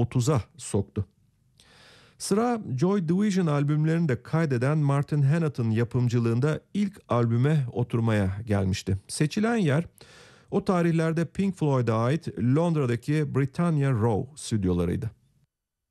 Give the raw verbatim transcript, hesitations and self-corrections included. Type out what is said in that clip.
otuza soktu. Sıra Joy Division albümlerini de kaydeden Martin Hannet'ın yapımcılığında ilk albüme oturmaya gelmişti. Seçilen yer o tarihlerde Pink Floyd'a ait Londra'daki Britannia Row stüdyolarıydı.